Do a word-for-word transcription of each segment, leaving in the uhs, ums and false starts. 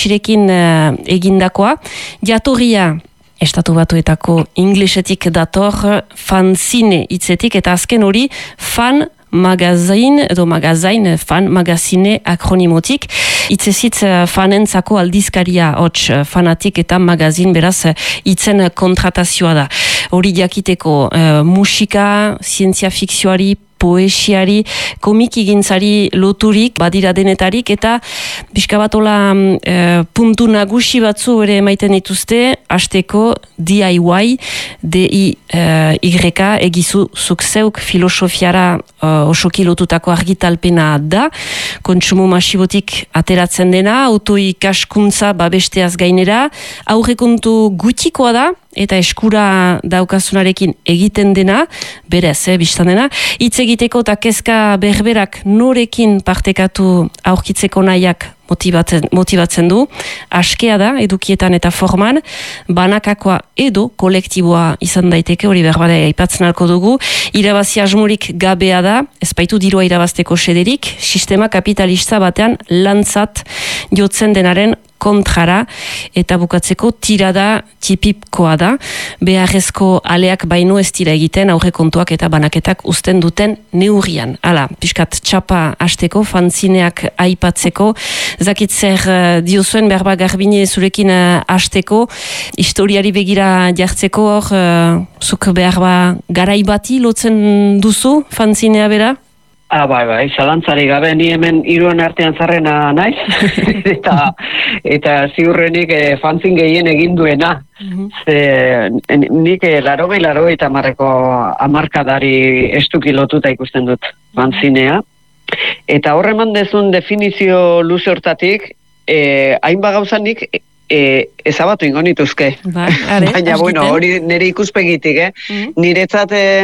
gutxirekin uh, egindakoa. Jatorria Estatu Batuetako inglesetik dator fanzine hitzetik, eta azken hori fan magazin, edo magazain, fan magazine akronimotik. Itzezitz fanentzako aldizkaria hots fanatik eta magazin, beraz hitzen kontratazioa da. Hori jakiteko uh, musika, zientzia fikzioari, poesiari, komiki gintzari loturik, badira denetarik, eta pixka bat hola e, puntu nagusi batzu ere emaiten dituzte, hasteko D I Y, D I Y, egizu zuk zeuk filosofiara uh, osoki lotutako argitalpena da, kontsumo masibotik ateratzen dena, autoikaskuntza babesteaz gainera, aurrekontu gutxikoa da, eta eskura daukasunarekin egiten dena, berez, eh, biztan dena, hitz egiteko eta kezka berberak norekin partekatu aurkitzeko nahiak motibatzen, motibatzen du, askea da, edukietan eta forman, banakakoa edo kolektiboa izan daiteke, hori berbada aipatzen alko dugu, irabazi asmorik gabea da, ez baitu dirua irabazteko sederik, sistema kapitalista batean lantzat jotzen denaren kontrara, eta bukatzeko tirada tipipkoa da, beharrezko aleak baino ez dira egiten aurrekontuak eta banaketak uzten duten neurrian. Hala, pixkat txapa hasteko, fanzineak aipatzeko, zakit zer uh, diozuen berba Garbine zurekin uh, hasteko, historiari begira jartzeko hor, uh, zuk berba garai bati lotzen duzu fanzinea bera? Ah, bai, bai, zalantzari gabe, ni hemen hiruen artean zarrena naiz, eta eta ziurrenik e, fanzin gehien egin duena. Mm-hmm. Ze, nik e, larogei, larogei eta marreko amarkadari estuki lotuta ikusten dut fanzinea. Eta horre eman dezun definizio luze hortatik, e, hainba gauzanik e, ezabatu ingo nituzke. Ba, are, baina, bueno, hori nire ikuspegitik, eh? Mm-hmm. Niretzat... E,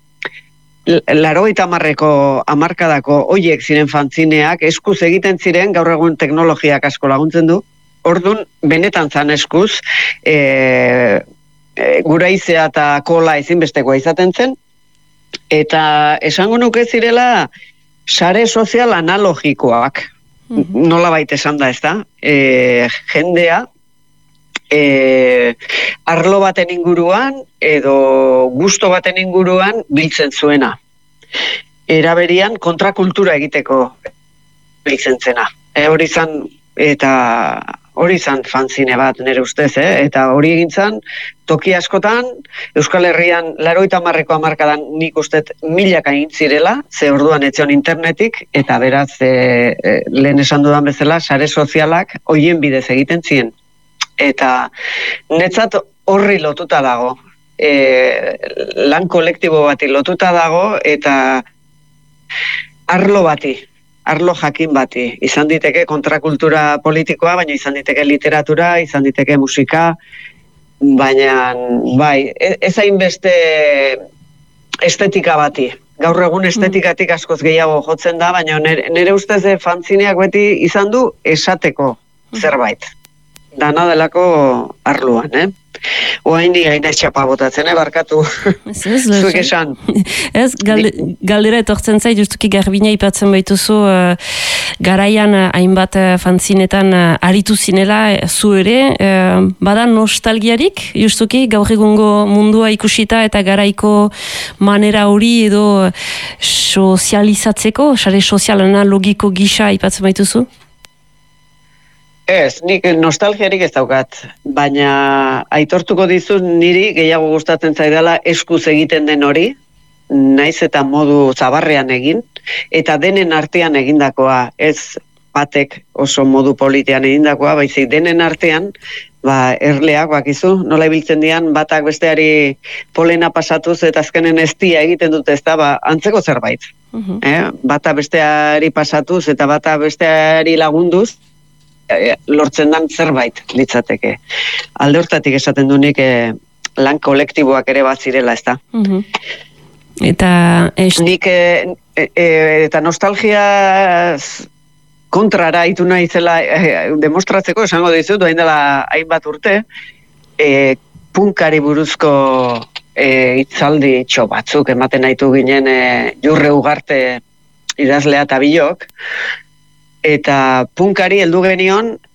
Larogeita hamarreko hamarkadako hoiek ziren fanzineak, eskuz egiten ziren, gaur egun teknologiak asko laguntzen du. Ordun benetan zan eskuz, e, e, guraizea eta kola ezinbestekoa izaten zen, eta esango nuke zirela sare sozial analogikoak, mm-hmm. nola baita esan da, ez da? E, jendea, E, arlo baten inguruan edo gusto baten inguruan biltzen zuena. Eraberian kontrakultura egiteko biltzen zena. E, hori zan, eta hori zan fanzine bat nire ustez, eh? Eta hori egintzan toki askotan, Euskal Herrian larogeita hamarreko hamarkadan nik ustet milaka egin zirela, ze orduan etzion internetik, eta beraz e, e, lehen esan dudan bezala, sare sozialak hoien bidez egiten ziren. Eta netzat horri lotuta dago, e, lan kolektibo bati lotuta dago, eta arlo bati, arlo jakin bati. Izan diteke kontrakultura politikoa, baina izan diteke literatura, izan diteke musika, baina bai, ez hainbeste estetika bati. Gaur egun estetikatik askoz gehiago jotzen da, baina nire, nire ustez fanzineak beti izan du esateko zerbait. Dana delako arloan, eh? Oain ni gaina txapa botatzen, eh, barkatu. Zuek esan. Ez, galde, galdera etortzen zait, justuki Garbina ipatzen baituzu, uh, garaian uh, hainbat uh, fanzinetan uh, aritu zinela, uh, zu ere, uh, bada nostalgiarik, justuki gaur egungo mundua ikusita eta garaiko manera hori edo sozializatzeko, sare sozialena logiko gisa ipatzen baituzu? Ez, nik nostalgiarik ez daukat, baina aitortuko dizut niri gehiago gustatzen zaidala eskuz egiten den hori, naiz eta modu zabarrean egin, eta denen artean egindakoa, ez batek oso modu politian egindakoa, baizik denen artean, ba, erleak bakizu, nola ibiltzen dian, batak besteari polena pasatuz eta azkenen eztia egiten dute, ez da, ba, antzeko zerbait. Uh-huh. eh? Bata besteari pasatuz eta bata besteari lagunduz, lortzen dan zerbait litzateke. Alde hortatik esaten du nik eh, lan kolektiboak ere bat zirela, ez da. Uh-huh. Eta est... nik e, e, e, eta nostalgia kontrara itu nahi zela e, demostratzeko, esango dizut, hain dela hainbat urte, e, punkari buruzko e, itzaldi txo batzuk ematen nahitu ginen e, Jurre Ugarte idazlea eta bilok, eta punkari heldu genion